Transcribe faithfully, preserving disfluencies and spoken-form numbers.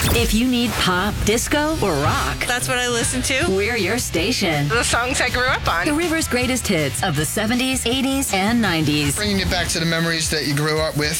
If you need pop, disco, or rock, That's what I listen to. we're your station. The songs I grew up on. The River's greatest hits of the seventies, eighties, and nineties. Bringing you back to the memories that you grew up with.